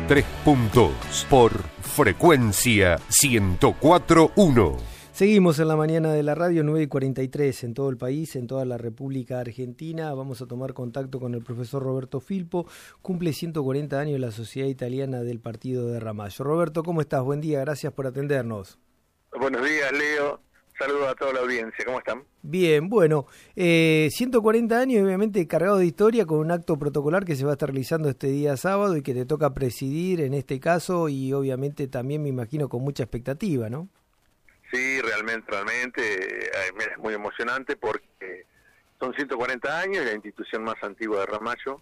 3 puntos por frecuencia 104.1. Seguimos en la mañana de la radio, 9:43 en todo el país, en toda la República Argentina. Vamos a tomar contacto con el profesor Roberto Filpo. Cumple 140 años la Sociedad Italiana del Partido de Ramallo. Roberto, ¿cómo estás? Buen día, gracias por atendernos. Buenos días, Leo. Saludos a toda la audiencia. ¿Cómo están? Bien, bueno, 140 años obviamente cargado de historia, con un acto protocolar que se va a estar realizando este día sábado y que te toca presidir en este caso, y obviamente también me imagino con mucha expectativa, ¿no? Sí, realmente es muy emocionante porque son 140 años, la institución más antigua de Ramallo,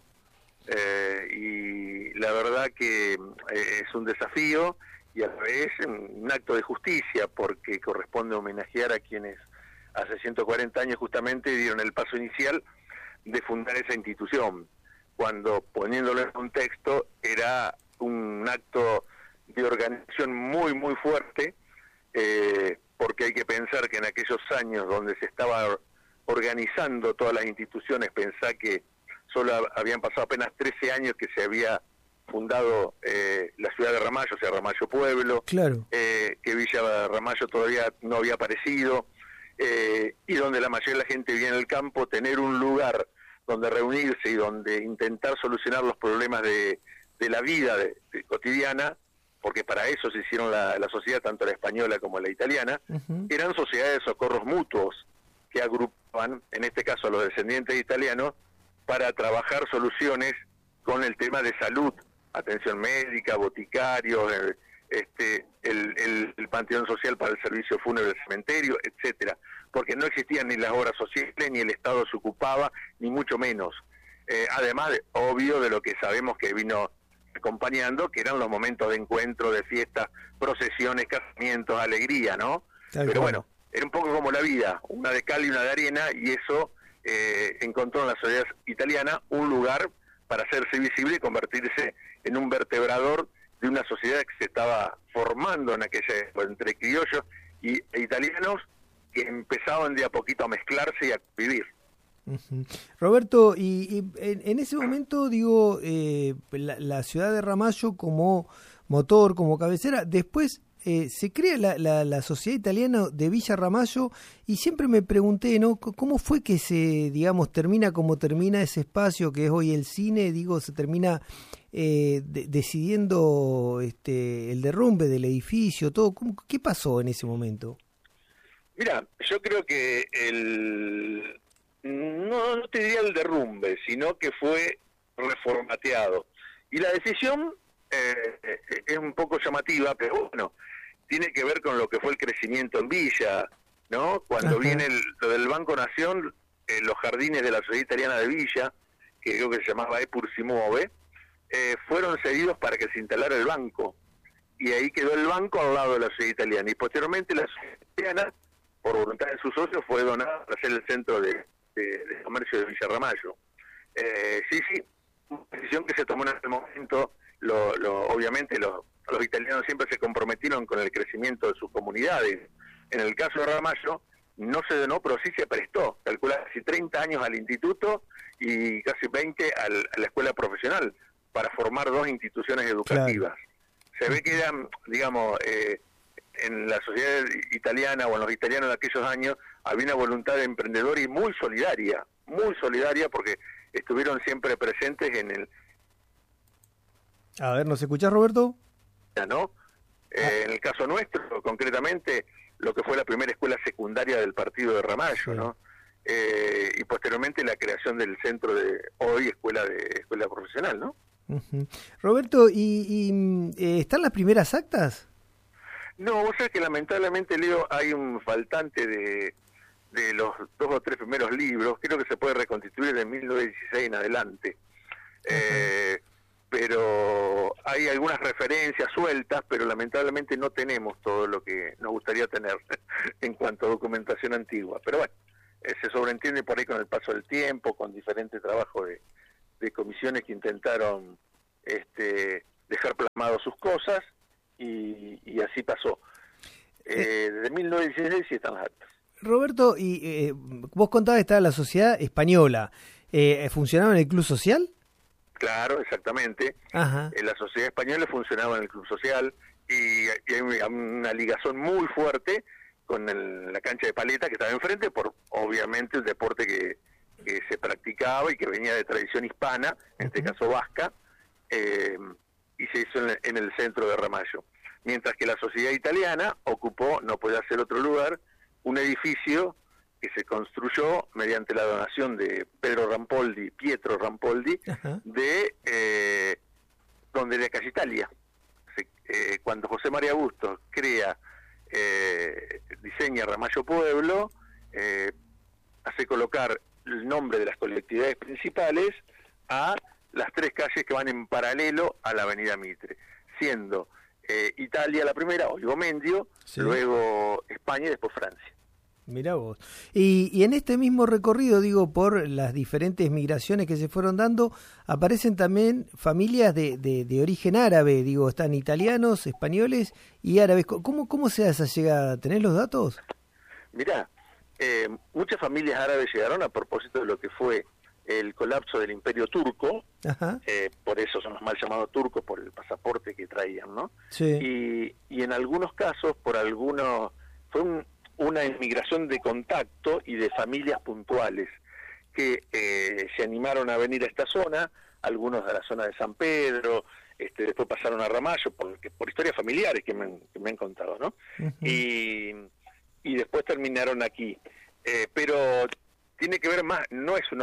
y la verdad que es un desafío y a la vez un acto de justicia, porque corresponde homenajear a quienes hace 140 años justamente dieron el paso inicial de fundar esa institución, cuando, poniéndolo en contexto, era un acto de organización muy, muy fuerte, porque hay que pensar que en aquellos años donde se estaba organizando todas las instituciones, pensá que solo habían pasado apenas 13 años que se había fundado la ciudad de Ramallo, o sea, Ramallo Pueblo, claro. Que Villa Ramallo todavía no había aparecido, y donde la mayoría de la gente vive en el campo. Tener un lugar donde reunirse y donde intentar solucionar los problemas de la vida cotidiana, porque para eso se hicieron la sociedad, tanto la española como la italiana, eran sociedades de socorros mutuos que agrupaban, en este caso a los descendientes italianos, para trabajar soluciones con el tema de salud, atención médica, boticarios, el panteón social para el servicio fúnebre del cementerio, etcétera, porque no existían ni las obras sociales, ni el Estado se ocupaba, ni mucho menos. Además, obvio, de lo que sabemos que vino acompañando, que eran los momentos de encuentro, de fiesta, procesiones, casamientos, alegría, ¿no? Pero bueno, era un poco como la vida, una de cal y una de arena, y eso encontró en la sociedad italiana un lugar para hacerse visible y convertirse en un vertebrador de una sociedad que se estaba formando en aquella época, entre criollos e italianos, que empezaban de a poquito a mezclarse y a vivir. Roberto, y en ese momento, digo, la ciudad de Ramallo como motor, como cabecera, después se crea la Sociedad Italiana de Villa Ramallo, y siempre me pregunté, ¿no? ¿Cómo fue que se, digamos, termina como termina ese espacio que es hoy el cine? Digo, se termina decidiendo el derrumbe del edificio, todo. ¿Qué pasó en ese momento? Mira, yo creo que no te diría el derrumbe, sino que fue reformateado. Y la decisión es un poco llamativa, pero bueno, tiene que ver con lo que fue el crecimiento en Villa, ¿no? Cuando viene lo del Banco Nación, los jardines de la Sociedad Italiana de Villa, que creo que se llamaba Epur si Muove, fueron cedidos para que se instalara el banco. Y ahí quedó el banco al lado de la Sociedad Italiana. Y posteriormente la Sociedad Italiana, por voluntad de sus socios, fue donada para ser el centro de comercio de Villa Ramallo. Sí, una decisión que se tomó en aquel momento. Obviamente los italianos siempre se comprometieron con el crecimiento de sus comunidades. En el caso de Ramallo no se donó, pero sí se prestó. Calcula casi 30 años al instituto y casi 20 a la escuela profesional, para formar dos instituciones educativas. Claro. Se ve que eran, digamos, en la sociedad italiana o en los italianos de aquellos años había una voluntad de emprendedor y muy solidaria, porque estuvieron siempre presentes en el... A ver, ¿nos escuchás, Roberto? ¿No? En el caso nuestro, concretamente, lo que fue la primera escuela secundaria del partido de Ramallo, sí. ¿No? Y posteriormente la creación del centro de hoy escuela profesional, ¿no? Roberto, ¿y están las primeras actas? No, vos sabés que lamentablemente, Leo, hay un faltante de los 2 o 3 primeros libros. Creo que se puede reconstituir de 1916 en adelante. Pero hay algunas referencias sueltas, pero lamentablemente no tenemos todo lo que nos gustaría tener en cuanto a documentación antigua. Pero bueno, se sobreentiende por ahí con el paso del tiempo, con diferentes trabajos de comisiones que intentaron dejar plasmado sus cosas, y así pasó. Desde 1916 sí están las actas. Roberto, y vos contabas que estaba la sociedad española. ¿Funcionaba en el club social? Claro, exactamente. Ajá. La sociedad española funcionaba en el club social y hay una ligazón muy fuerte con la cancha de paleta que estaba enfrente, por obviamente el deporte que se practicaba y que venía de tradición hispana, en este caso vasca, y se hizo en el centro de Ramallo. Mientras que la sociedad italiana ocupó, no podía ser otro lugar, un edificio que se construyó mediante la donación de Pietro Rampoldi, Ajá. de donde era Calle Italia. Cuando José María Bustos diseña Ramallo Pueblo, hace colocar el nombre de las colectividades principales a las 3 calles que van en paralelo a la avenida Mitre, siendo Italia la primera, Oligomendio, sí. Luego España y después Francia. Mirá vos. Y en este mismo recorrido, digo, por las diferentes migraciones que se fueron dando, aparecen también familias de origen árabe, digo, están italianos, españoles y árabes. ¿Cómo se da esa llegada? ¿Tenés los datos? Mirá, muchas familias árabes llegaron a propósito de lo que fue el colapso del Imperio Turco. Ajá. Por eso son los mal llamados turcos, por el pasaporte que traían, ¿no? Sí. Y en algunos casos, fue una inmigración de contacto y de familias puntuales que se animaron a venir a esta zona, algunos de la zona de San Pedro, después pasaron a Ramallo por historias familiares que me han contado, ¿no? Uh-huh. Y después terminaron aquí. Pero tiene que ver más, no es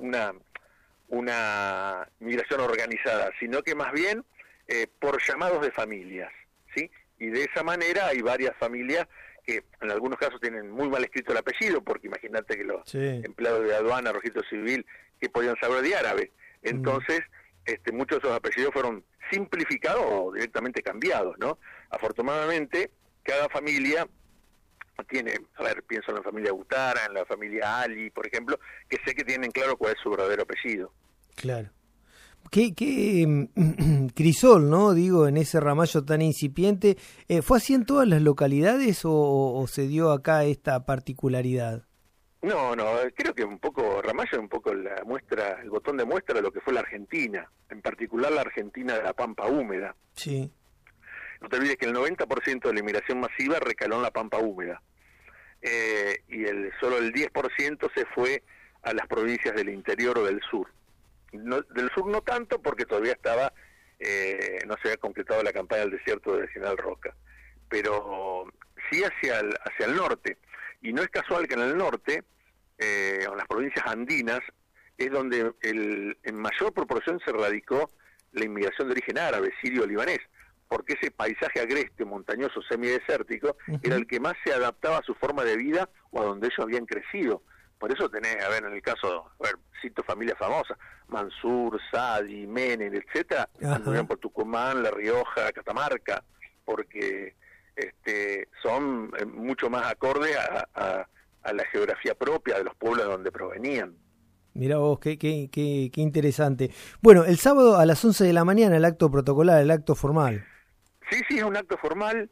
una migración organizada, sino que más bien por llamados de familias, ¿sí? Y de esa manera hay varias familias que en algunos casos tienen muy mal escrito el apellido, porque imagínate que los empleados de aduana, registro civil, que podían saber de árabe. Entonces, muchos de esos apellidos fueron simplificados o directamente cambiados, ¿no? Afortunadamente, cada familia tiene, pienso en la familia Butara, en la familia Ali, por ejemplo, que sé que tienen claro cuál es su verdadero apellido. Claro. ¿Qué crisol, no? Digo, en ese Ramallo tan incipiente, ¿fue así en todas las localidades o se dio acá esta particularidad? No, creo que un poco, Ramallo es un poco la muestra, el botón de muestra de lo que fue la Argentina, en particular la Argentina de la Pampa Húmeda. Sí. No te olvides que el 90% de la inmigración masiva recaló en la Pampa Húmeda, y solo el 10% se fue a las provincias del interior o del sur. No, del sur no tanto, porque todavía no se había completado la campaña del desierto de General Roca, pero sí hacia el norte. Y no es casual que en el norte, en las provincias andinas, es donde en mayor proporción se radicó la inmigración de origen árabe, sirio-libanés, porque ese paisaje agreste, montañoso, semidesértico, era el que más se adaptaba a su forma de vida o a donde ellos habían crecido. Por eso tenés, en el caso, cito familias famosas, Mansur, Sadi, Menem, etcétera, anduvieron por Tucumán, La Rioja, Catamarca, porque son mucho más acordes a la geografía propia de los pueblos de donde provenían. Mirá vos, qué interesante. Bueno, el sábado a las 11 de la mañana el acto protocolar, el acto formal. Sí, es un acto formal,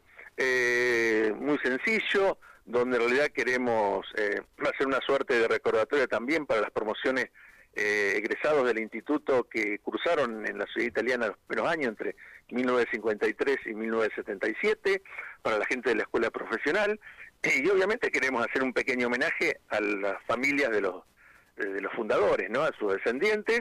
muy sencillo, donde en realidad queremos hacer una suerte de recordatorio también para las promociones egresados del instituto que cursaron en la sociedad italiana los primeros años, entre 1953 y 1977, para la gente de la escuela profesional, y obviamente queremos hacer un pequeño homenaje a las familias de los fundadores, ¿no? A sus descendientes.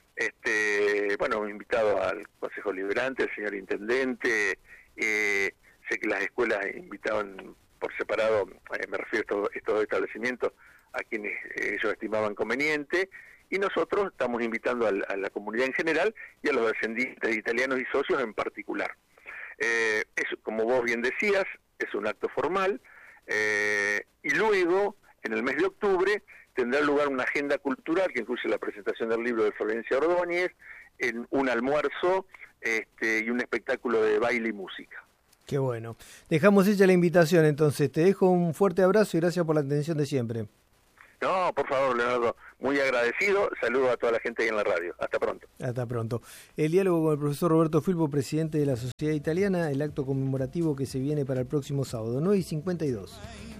Invitado al Consejo Liberante, el señor Intendente, sé que las escuelas invitaban por separado, me refiero a estos establecimientos, a quienes ellos estimaban conveniente, y nosotros estamos invitando a la comunidad en general y a los descendientes italianos y socios en particular. Como vos bien decías, es un acto formal, y luego, en el mes de octubre, tendrá lugar una agenda cultural que incluye la presentación del libro de Florencia Ordóñez, un almuerzo y un espectáculo de baile y música. Qué bueno. Dejamos hecha la invitación, entonces. Te dejo un fuerte abrazo y gracias por la atención de siempre. No, por favor, Leonardo. Muy agradecido. Saludos a toda la gente ahí en la radio. Hasta pronto. Hasta pronto. El diálogo con el profesor Roberto Filpo, presidente de la Sociedad Italiana, el acto conmemorativo que se viene para el próximo sábado, 9:52.